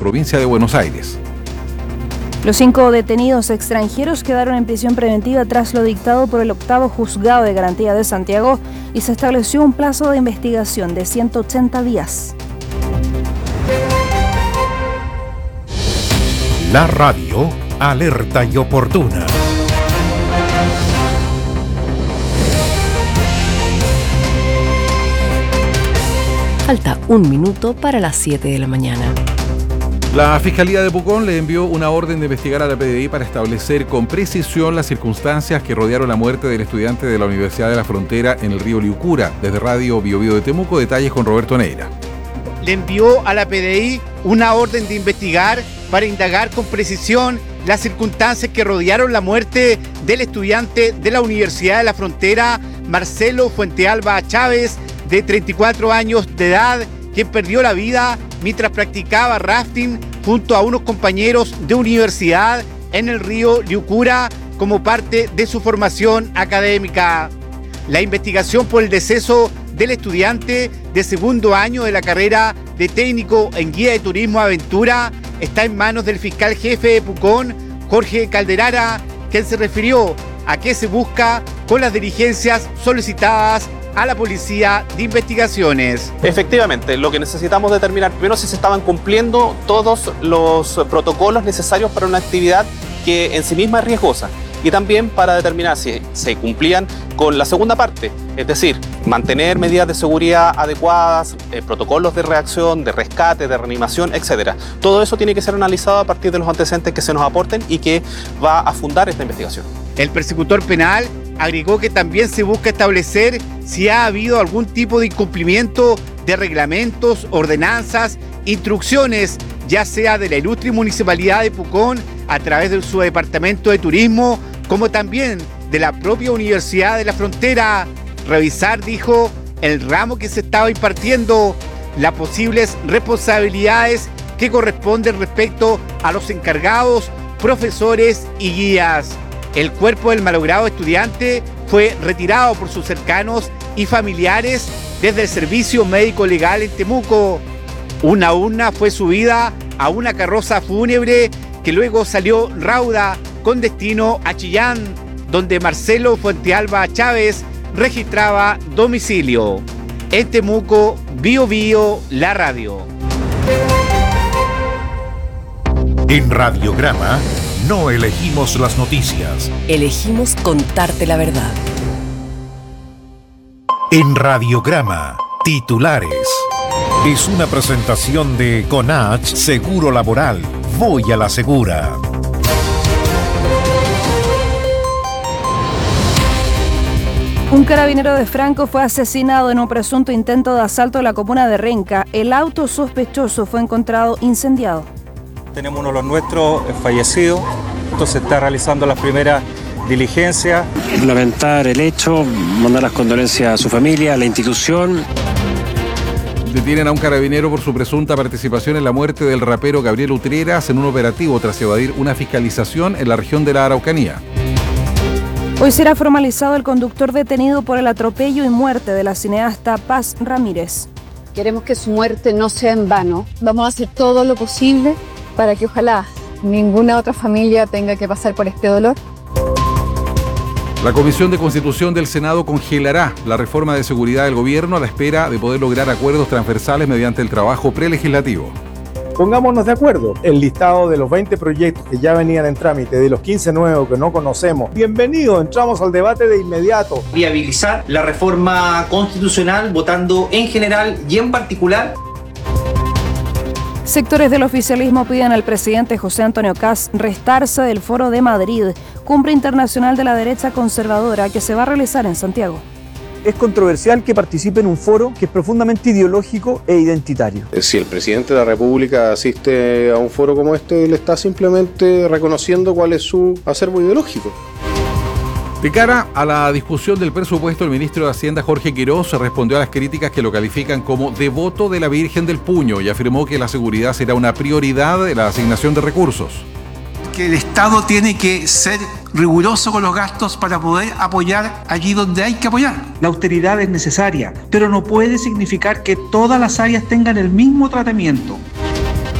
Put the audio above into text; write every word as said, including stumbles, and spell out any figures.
provincia de Buenos Aires. Los cinco detenidos extranjeros quedaron en prisión preventiva tras lo dictado por el octavo Juzgado de Garantía de Santiago y se estableció un plazo de investigación de ciento ochenta días. La radio alerta y oportuna. Falta un minuto para las siete de la mañana. La Fiscalía de Pucón le envió una orden de investigar a la P D I para establecer con precisión las circunstancias que rodearon la muerte del estudiante de la Universidad de la Frontera en el río Liucura. Desde Radio Bio Bio de Temuco, detalles con Roberto Neira. Le envió a la P D I una orden de investigar para indagar con precisión las circunstancias que rodearon la muerte del estudiante de la Universidad de la Frontera, Marcelo Fuentealba Chávez, de treinta y cuatro años de edad, quien perdió la vida mientras practicaba rafting junto a unos compañeros de universidad en el río Liucura como parte de su formación académica. La investigación por el deceso del estudiante de segundo año de la carrera de técnico en guía de turismo aventura está en manos del fiscal jefe de Pucón, Jorge Calderara, quien se refirió a que se busca con las diligencias solicitadas a la Policía de Investigaciones. Efectivamente, lo que necesitamos determinar primero si se estaban cumpliendo todos los protocolos necesarios para una actividad que en sí misma es riesgosa y también para determinar si se cumplían con la segunda parte, es decir, mantener medidas de seguridad adecuadas, eh, protocolos de reacción, de rescate, de reanimación, etcétera. Todo eso tiene que ser analizado a partir de los antecedentes que se nos aporten y que va a fundar esta investigación. El persecutor penal agregó que también se busca establecer si ha habido algún tipo de incumplimiento de reglamentos, ordenanzas, instrucciones, ya sea de la ilustre Municipalidad de Pucón a través de su Departamento de Turismo, como también de la propia Universidad de la Frontera. Revisar, dijo, el ramo que se estaba impartiendo, las posibles responsabilidades que corresponden respecto a los encargados, profesores y guías. El cuerpo del malogrado estudiante fue retirado por sus cercanos y familiares desde el Servicio Médico Legal en Temuco. Una urna fue subida a una carroza fúnebre que luego salió rauda con destino a Chillán, donde Marcelo Fuentealba Chávez registraba domicilio. En Temuco, Bio Bio, la radio. En Radiograma no elegimos las noticias. Elegimos contarte la verdad. En Radiograma, titulares. Es una presentación de Conach Seguro Laboral. Voy a la segura. Un carabinero de Franco fue asesinado en un presunto intento de asalto en la comuna de Renca. El auto sospechoso fue encontrado incendiado. Tenemos uno de los nuestros fallecidos. Entonces se está realizando las primeras diligencias. Lamentar el hecho, mandar las condolencias a su familia, a la institución. Detienen a un carabinero por su presunta participación en la muerte del rapero Gabriel Utreras en un operativo tras evadir una fiscalización en la región de la Araucanía. Hoy será formalizado el conductor detenido por el atropello y muerte de la cineasta Paz Ramírez. Queremos que su muerte no sea en vano. Vamos a hacer todo lo posible para que ojalá ninguna otra familia tenga que pasar por este dolor. La Comisión de Constitución del Senado congelará la reforma de seguridad del gobierno a la espera de poder lograr acuerdos transversales mediante el trabajo prelegislativo. Pongámonos de acuerdo. El listado de los veinte proyectos que ya venían en trámite, de los quince nuevos que no conocemos. Bienvenido, entramos al debate de inmediato. Viabilizar la reforma constitucional votando en general y en particular. Sectores del oficialismo piden al presidente José Antonio Kast restarse del Foro de Madrid, cumbre internacional de la derecha conservadora que se va a realizar en Santiago. Es controversial que participe en un foro que es profundamente ideológico e identitario. Si el presidente de la República asiste a un foro como este, él está simplemente reconociendo cuál es su acervo ideológico. De cara a la discusión del presupuesto, el ministro de Hacienda, Jorge Quirós, respondió a las críticas que lo califican como devoto de la Virgen del Puño y afirmó que la seguridad será una prioridad de la asignación de recursos. Que el Estado tiene que ser riguroso con los gastos para poder apoyar allí donde hay que apoyar. La austeridad es necesaria, pero no puede significar que todas las áreas tengan el mismo tratamiento.